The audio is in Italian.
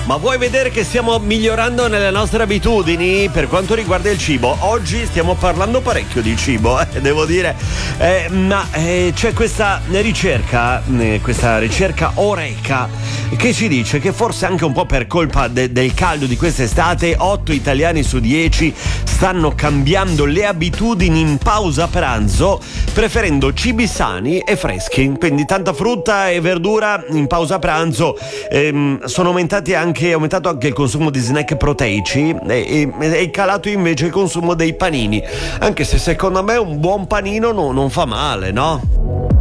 Ma vuoi vedere che stiamo migliorando nelle nostre abitudini per quanto riguarda il cibo? Oggi stiamo parlando parecchio di cibo, devo dire. C'è questa ricerca Oreca, che ci dice che forse anche un po' per colpa del caldo di quest'estate 8 italiani su 10 stanno cambiando le abitudini in pausa pranzo, preferendo cibi sani e freschi. Quindi tanta frutta e verdura in pausa pranzo. Sono aumentato anche il consumo di snack proteici e è calato invece il consumo dei panini, anche se secondo me un buon panino non fa male, no?